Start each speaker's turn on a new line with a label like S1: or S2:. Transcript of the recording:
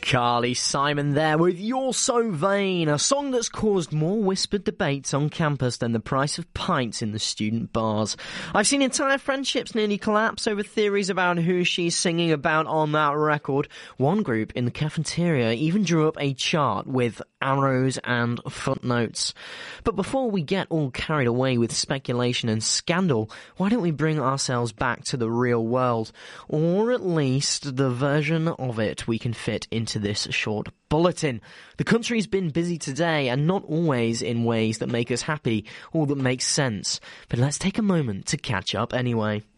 S1: Carly Simon there with You're So Vain, a song that's caused more whispered debates on campus than the price of pints in the student bars. I've seen entire friendships nearly collapse over theories about who she's singing about on that record. One group in the cafeteria even drew up a chart with arrows and footnotes. But before we get all carried away with speculation and scandal, why don't we bring ourselves back to the real world? Or at least the version of it we can fit into this short bulletin. The country's been busy today, and not always in ways that make us happy or that make sense. But let's take a moment to catch up anyway.